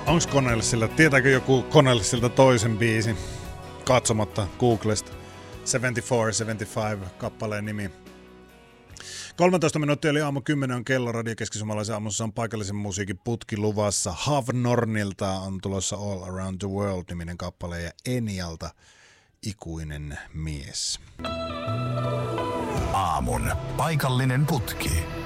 Onks Cornelisilta, tietääkö joku Cornelisilta toisen biisin katsomatta Googlesta? 74-75 kappaleen nimi. 13 minuuttia oli aamu 10 on kello, Radio Keski-Suomalaisen aamussa on paikallisen musiikin putki luvassa. Havnornilta on tulossa All Around the World-niminen kappale ja Enialta Ikuinen mies. Aamun paikallinen putki.